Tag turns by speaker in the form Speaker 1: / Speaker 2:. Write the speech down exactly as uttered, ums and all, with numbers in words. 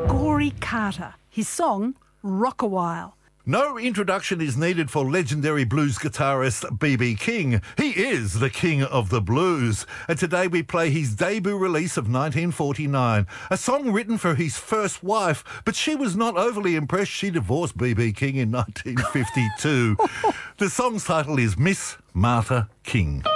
Speaker 1: Gory Carter. His song, Rock-a-While.
Speaker 2: No introduction is needed for legendary blues guitarist B B King. He is the king of the blues. And today we play his debut release of nineteen forty-nine, a song written for his first wife, but she was not overly impressed. She divorced B B King in nineteen fifty-two. The song's title is Miss Martha King.